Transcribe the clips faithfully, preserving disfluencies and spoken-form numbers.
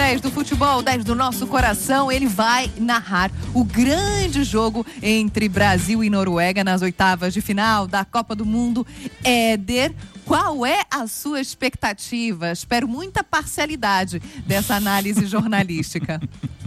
dez do futebol, dez do nosso coração, ele vai narrar o grande jogo entre Brasil e Noruega nas oitavas de final da Copa do Mundo. Éder, qual é a sua expectativa? Espero muita parcialidade dessa análise jornalística.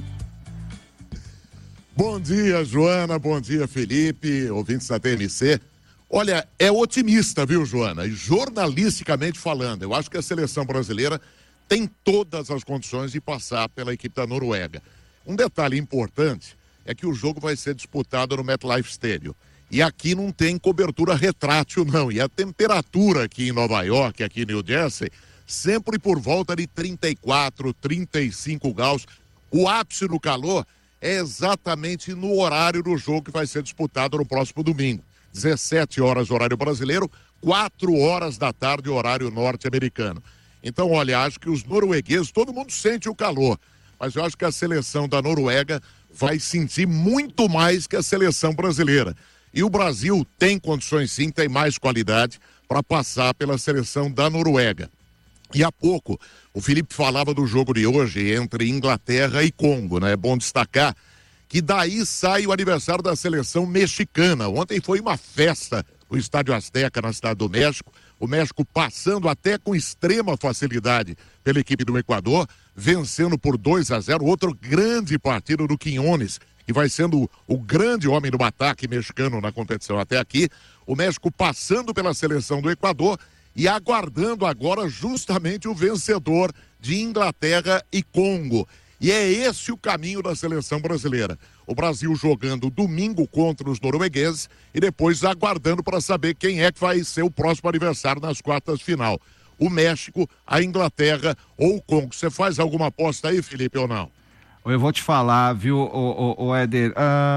Bom dia, Joana, bom dia, Felipe, ouvintes da T M C. Olha, é otimista, viu, Joana? E jornalisticamente falando, eu acho que a seleção brasileira tem todas as condições de passar pela equipe da Noruega. Um detalhe importante é que o jogo vai ser disputado no MetLife Stadium. E aqui não tem cobertura retrátil, não. E a temperatura aqui em Nova York, aqui em New Jersey, sempre por volta de trinta e quatro, trinta e cinco graus. O ápice no calor é exatamente no horário do jogo que vai ser disputado no próximo domingo. dezessete horas, horário brasileiro, quatro horas da tarde, horário norte-americano. Então, olha, acho que os noruegueses, todo mundo sente o calor, mas eu acho que a seleção da Noruega vai sentir muito mais que a seleção brasileira. E o Brasil tem condições sim, tem mais qualidade para passar pela seleção da Noruega. E há pouco, o Felipe falava do jogo de hoje entre Inglaterra e Congo, né? É bom destacar que daí sai o aniversário da seleção mexicana. Ontem foi uma festa no Estádio Azteca, na Cidade do México. O México passando até com extrema facilidade pela equipe do Equador, vencendo por dois a zero. Outro grande partido do Quiñones, que vai sendo o grande homem do ataque mexicano na competição até aqui. O México passando pela seleção do Equador e aguardando agora justamente o vencedor de Inglaterra e Congo. E é esse o caminho da seleção brasileira. O Brasil jogando domingo contra os noruegueses e depois aguardando para saber quem é que vai ser o próximo adversário nas quartas de final. O México, a Inglaterra ou o Congo. Você faz alguma aposta aí, Felipe, ou não? Eu vou te falar, viu, o, o, o Éder,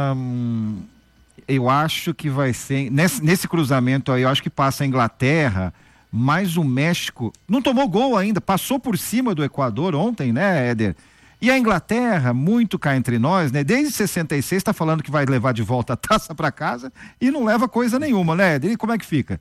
hum, eu acho que vai ser, nesse, nesse cruzamento aí, eu acho que passa a Inglaterra, mas o México não tomou gol ainda, passou por cima do Equador ontem, né, Éder? E a Inglaterra, muito cá entre nós, né, desde sessenta e seis está falando que vai levar de volta a taça para casa e não leva coisa nenhuma, né, Éder? E como é que fica?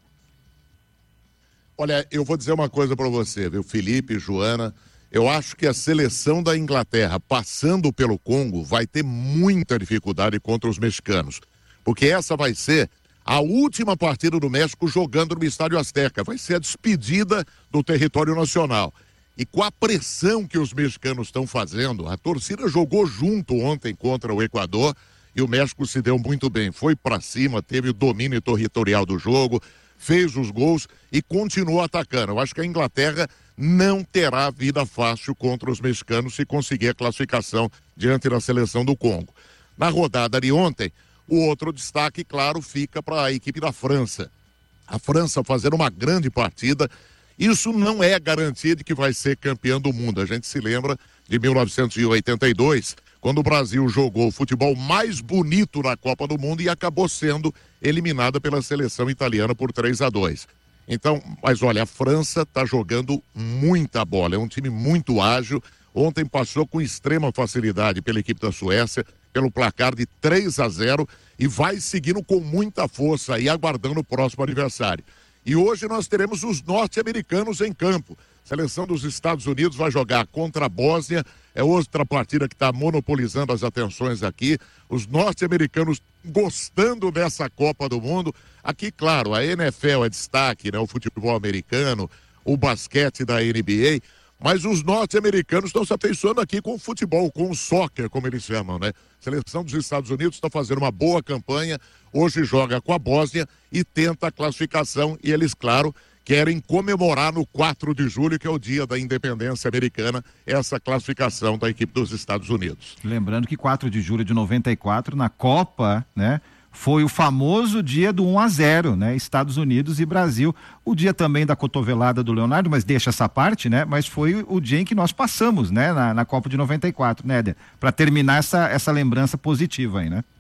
Olha, eu vou dizer uma coisa para você, viu, Felipe, Joana. Eu acho que a seleção da Inglaterra, passando pelo Congo, vai ter muita dificuldade contra os mexicanos. Porque essa vai ser a última partida do México jogando no Estádio Azteca. Vai ser a despedida do território nacional. E com a pressão que os mexicanos estão fazendo, a torcida jogou junto ontem contra o Equador e o México se deu muito bem. Foi para cima, teve o domínio territorial do jogo, fez os gols e continuou atacando. Eu acho que a Inglaterra não terá vida fácil contra os mexicanos se conseguir a classificação diante da seleção do Congo. Na rodada de ontem, o outro destaque, claro, fica para a equipe da França. A França fazendo uma grande partida. Isso não é garantia de que vai ser campeão do mundo. A gente se lembra de mil novecentos e oitenta e dois, quando o Brasil jogou o futebol mais bonito na Copa do Mundo e acabou sendo eliminada pela seleção italiana por três a dois. Então, mas olha, a França está jogando muita bola, é um time muito ágil. Ontem passou com extrema facilidade pela equipe da Suécia, pelo placar de três a zero e vai seguindo com muita força e aguardando o próximo adversário. E hoje nós teremos os norte-americanos em campo. A seleção dos Estados Unidos vai jogar contra a Bósnia, é outra partida que está monopolizando as atenções aqui. Os norte-americanos gostando dessa Copa do Mundo. Aqui, claro, a N F L é destaque, né? O futebol americano, o basquete da N B A, mas os norte-americanos estão se afeiçoando aqui com o futebol, com o soccer, como eles chamam, né? A seleção dos Estados Unidos está fazendo uma boa campanha, hoje joga com a Bósnia e tenta a classificação, e eles, claro, querem comemorar no quatro de julho, que é o dia da independência americana, essa classificação da equipe dos Estados Unidos. Lembrando que quatro de julho de noventa e quatro, na Copa, né, foi o famoso dia do um a zero, né, Estados Unidos e Brasil. O dia também da cotovelada do Leonardo, mas deixa essa parte, né, mas foi o dia em que nós passamos, né, na, na Copa de noventa e quatro, né, para terminar essa, essa lembrança positiva aí, né?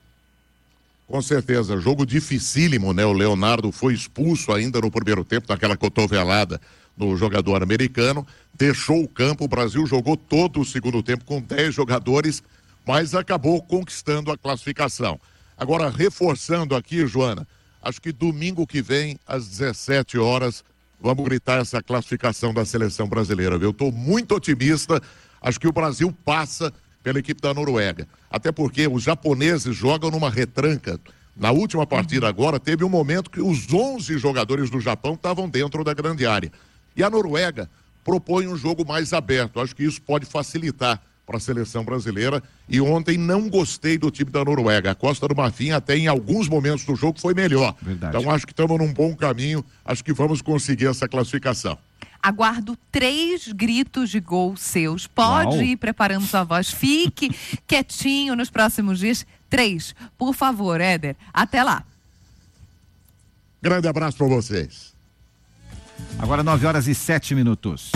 Com certeza, jogo dificílimo, né? O Leonardo foi expulso ainda no primeiro tempo daquela cotovelada no jogador americano, deixou o campo, o Brasil jogou todo o segundo tempo com dez jogadores, mas acabou conquistando a classificação. Agora, reforçando aqui, Joana, acho que domingo que vem, às dezessete horas, vamos gritar essa classificação da seleção brasileira, viu? Eu estou muito otimista, acho que o Brasil passa pela equipe da Noruega. Até porque os japoneses jogam numa retranca. Na última partida agora, teve um momento que os onze jogadores do Japão estavam dentro da grande área. E a Noruega propõe um jogo mais aberto. Acho que isso pode facilitar para a seleção brasileira. E ontem não gostei do time da Noruega. A Costa do Marfim, até em alguns momentos do jogo, foi melhor. Verdade. Então acho que estamos num bom caminho. Acho que vamos conseguir essa classificação. Aguardo três gritos de gol seus. Pode Uau. ir preparando sua voz. Fique quietinho nos próximos dias. Três. Por favor, Éder. Até lá. Grande abraço para vocês. Agora nove horas e sete minutos.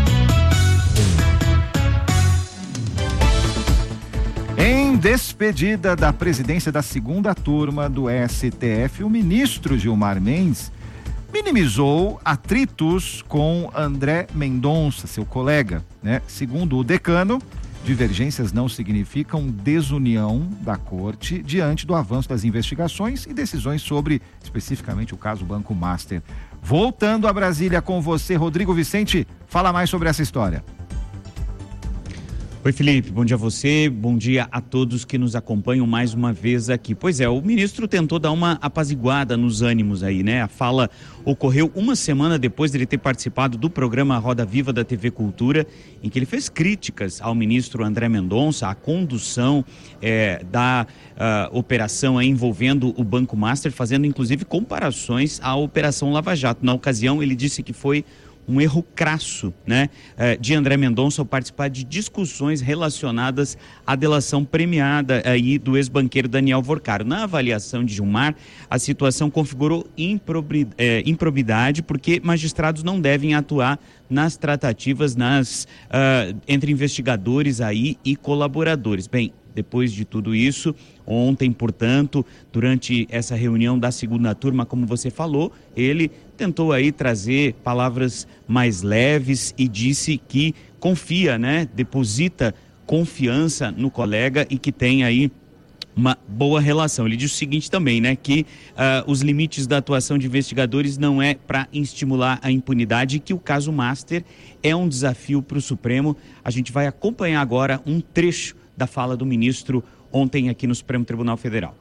Em despedida da presidência da segunda turma do S T F, o ministro Gilmar Mendes minimizou atritos com André Mendonça, seu colega, né? Segundo o decano, divergências não significam desunião da corte diante do avanço das investigações e decisões sobre, especificamente, o caso Banco Master. Voltando a Brasília com você, Rodrigo Vicente, fala mais sobre essa história. Oi, Felipe, bom dia a você, bom dia a todos que nos acompanham mais uma vez aqui. Pois é, o ministro tentou dar uma apaziguada nos ânimos aí, né? A fala ocorreu uma semana depois de ele ter participado do programa Roda Viva da T V Cultura, em que ele fez críticas ao ministro André Mendonça, à condução é, da uh, operação aí envolvendo o Banco Master, fazendo inclusive comparações à Operação Lava Jato. Na ocasião, ele disse que foi um erro crasso, né, de André Mendonça ao participar de discussões relacionadas à delação premiada aí do ex-banqueiro Daniel Vorcaro. Na avaliação de Gilmar, a situação configurou improbi, é, improbidade porque magistrados não devem atuar nas tratativas nas, uh, entre investigadores aí e colaboradores. Bem, depois de tudo isso, ontem, portanto, durante essa reunião da segunda turma, como você falou, ele tentou aí trazer palavras mais leves e disse que confia, né, deposita confiança no colega e que tem aí uma boa relação. Ele disse o seguinte também, né, que uh, os limites da atuação de investigadores não é para estimular a impunidade e que o caso Master é um desafio para o Supremo. A gente vai acompanhar agora um trecho da fala do ministro ontem aqui no Supremo Tribunal Federal.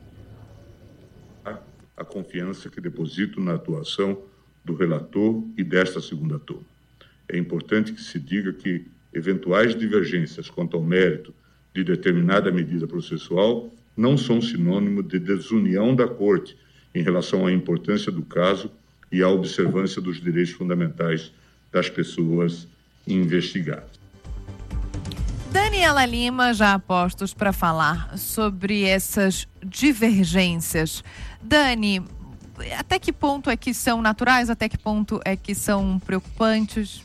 A confiança que deposito na atuação do relator e desta segunda turma. É importante que se diga que eventuais divergências quanto ao mérito de determinada medida processual não são sinônimo de desunião da Corte em relação à importância do caso e à observância dos direitos fundamentais das pessoas investigadas. Daniela Lima, já a postos para falar sobre essas divergências. Dani, até que ponto é que são naturais, até que ponto é que são preocupantes?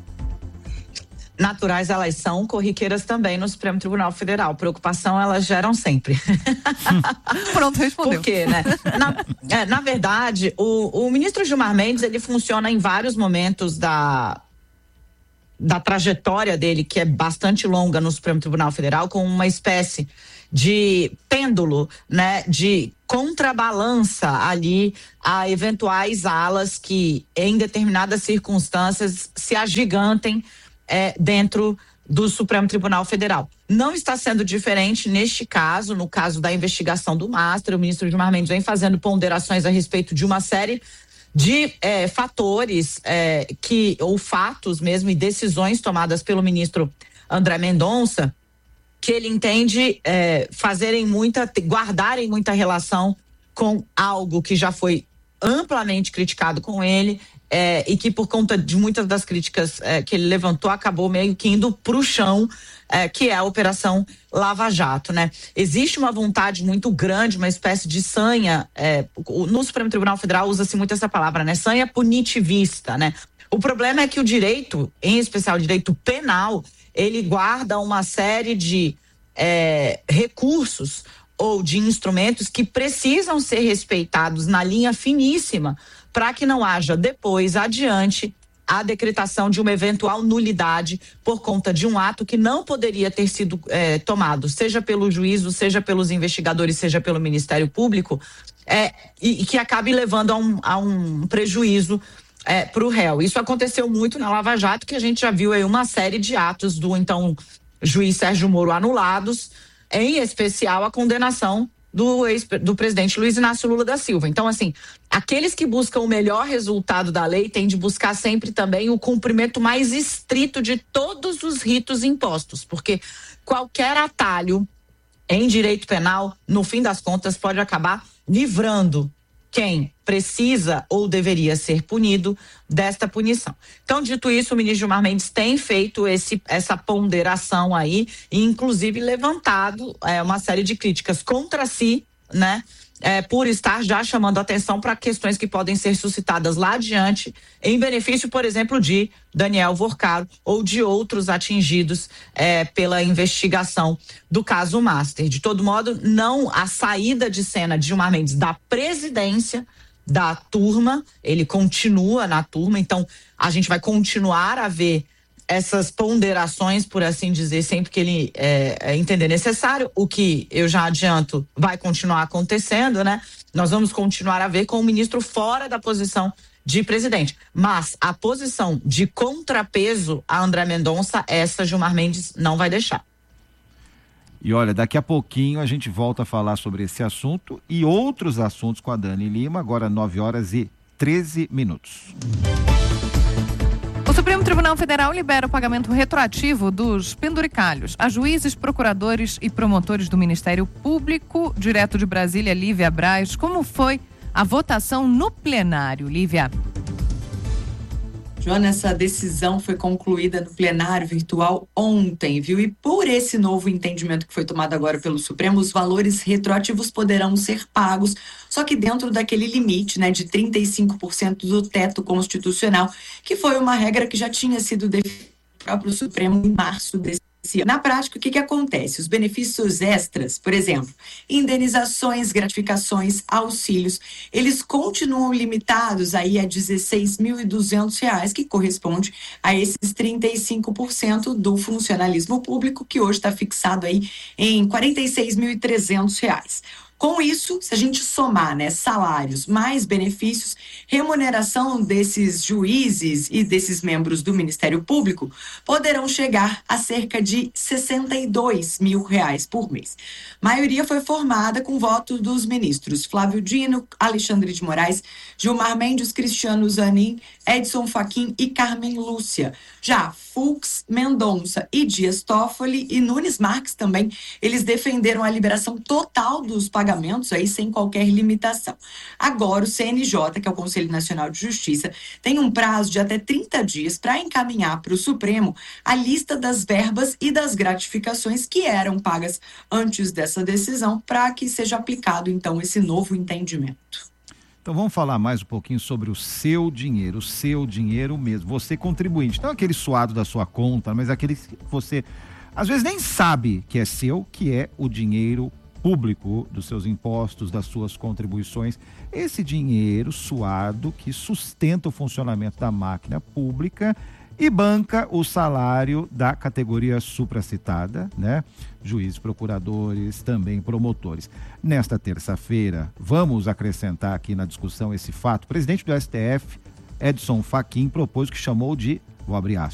Naturais elas são, corriqueiras também no Supremo Tribunal Federal. Preocupação elas geram sempre. Pronto, respondeu. Por quê, né? Na, é, na verdade, o, o ministro Gilmar Mendes, ele funciona em vários momentos da... da trajetória dele, que é bastante longa no Supremo Tribunal Federal, com uma espécie de pêndulo, né, de contrabalança ali a eventuais alas que, em determinadas circunstâncias, se agigantem é, dentro do Supremo Tribunal Federal. Não está sendo diferente neste caso, no caso da investigação do Master. O ministro Gilmar Mendes vem fazendo ponderações a respeito de uma série de é, fatores é, que, ou fatos mesmo, e decisões tomadas pelo ministro André Mendonça, que ele entende é, fazerem muita, guardarem muita relação com algo que já foi amplamente criticado com ele é, e que, por conta de muitas das críticas é, que ele levantou, acabou meio que indo para o chão, é, que é a Operação Lava Jato, né? Existe uma vontade muito grande, uma espécie de sanha, é, no Supremo Tribunal Federal usa-se muito essa palavra, né? Sanha punitivista, né? O problema é que o direito, em especial o direito penal, ele guarda uma série de é, recursos ou de instrumentos que precisam ser respeitados na linha finíssima para que não haja depois, adiante, a decretação de uma eventual nulidade por conta de um ato que não poderia ter sido é, tomado, seja pelo juízo, seja pelos investigadores, seja pelo Ministério Público, é, e, e que acabe levando a um, a um prejuízo é, para o réu. Isso aconteceu muito na Lava Jato, que a gente já viu aí uma série de atos do então juiz Sérgio Moro anulados, em especial a condenação do, ex, do presidente Luiz Inácio Lula da Silva. Então, assim, aqueles que buscam o melhor resultado da lei têm de buscar sempre também o cumprimento mais estrito de todos os ritos impostos, porque qualquer atalho em direito penal, no fim das contas, pode acabar livrando quem precisa ou deveria ser punido desta punição. Então, dito isso, o ministro Gilmar Mendes tem feito esse, essa ponderação aí e, inclusive, levantado é, uma série de críticas contra si, né? É, por estar já chamando atenção para questões que podem ser suscitadas lá adiante, em benefício, por exemplo, de Daniel Vorcaro ou de outros atingidos é, pela investigação do caso Master. De todo modo, não a saída de cena de Gilmar Mendes da presidência da turma, ele continua na turma, então a gente vai continuar a ver essas ponderações, por assim dizer, sempre que ele é, é, entender necessário, o que eu já adianto vai continuar acontecendo, né? Nós vamos continuar a ver com o ministro fora da posição de presidente. Mas a posição de contrapeso a André Mendonça, essa Gilmar Mendes não vai deixar. E olha, daqui a pouquinho a gente volta a falar sobre esse assunto e outros assuntos com a Dani Lima, agora nove horas e treze minutos. O Supremo Tribunal Federal libera o pagamento retroativo dos penduricalhos a juízes, procuradores e promotores do Ministério Público. Direto de Brasília, Lívia Braz. Como foi a votação no plenário, Lívia? Joana, essa decisão foi concluída no plenário virtual ontem, viu? E por esse novo entendimento que foi tomado agora pelo Supremo, os valores retroativos poderão ser pagos, só que dentro daquele limite, né, de trinta e cinco por cento do teto constitucional, que foi uma regra que já tinha sido definida pelo próprio Supremo em março desse ano. Na prática, o que que acontece? Os benefícios extras, por exemplo, indenizações, gratificações, auxílios, eles continuam limitados aí a dezesseis mil e duzentos reais, que corresponde a esses trinta e cinco por cento do funcionalismo público, que hoje está fixado aí em quarenta e seis mil e trezentos reais. Com isso, se a gente somar, né, salários mais benefícios, remuneração desses juízes e desses membros do Ministério Público poderão chegar a cerca de sessenta e dois mil reais por mês. A maioria foi formada com voto dos ministros Flávio Dino, Alexandre de Moraes, Gilmar Mendes, Cristiano Zanin, Edson Fachin e Carmen Lúcia. Já Fux, Mendonça e Dias Toffoli e Nunes Marques também, eles defenderam a liberação total dos pagamentos aí sem qualquer limitação. Agora o C N J, que é o Conselho Nacional de Justiça, tem um prazo de até trinta dias para encaminhar para o Supremo a lista das verbas e das gratificações que eram pagas antes dessa decisão, para que seja aplicado então esse novo entendimento. Então vamos falar mais um pouquinho sobre o seu dinheiro, o seu dinheiro mesmo, você contribuinte, não aquele suado da sua conta, mas aquele que você às vezes nem sabe que é seu, que é o dinheiro público dos seus impostos, das suas contribuições, esse dinheiro suado que sustenta o funcionamento da máquina pública e banca o salário da categoria supracitada, né? Juízes, procuradores, também promotores. Nesta terça-feira, vamos acrescentar aqui na discussão esse fato. O presidente do S T F, Edson Fachin, propôs o que chamou de, vou abrir aspas,